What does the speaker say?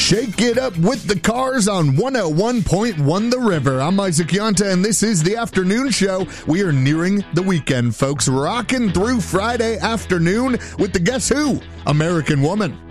Shake it up with the Cars on 101.1 The River. I'm Isaac Yonta, and this is the afternoon show. We are nearing the weekend, folks, rocking through Friday afternoon with the Guess Who? American Woman.